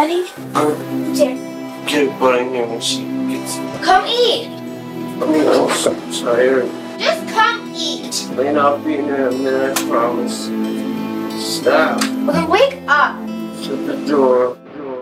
Daddy? Here. Get put in here when she gets. Come eat. I'm so tired. Just come eat. Lane, I'll be in there in a minute, I promise. Stop. Well, then wake up. Shut the door.